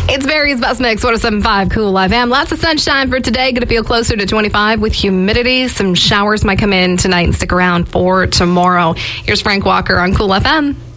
It's Barry's Best Mix, 107.5 Cool FM. Lots of sunshine for today. Going to feel closer to 25 with humidity. Some showers might come in tonight and stick around for tomorrow. Here's Frank Walker on Cool FM.